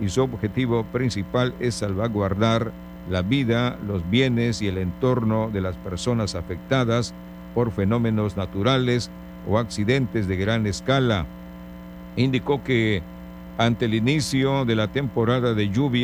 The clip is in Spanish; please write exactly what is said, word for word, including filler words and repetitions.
y su objetivo principal es salvaguardar la vida, los bienes y el entorno de las personas afectadas por fenómenos naturales o accidentes de gran escala. Indicó que ante el inicio de la temporada de lluvia,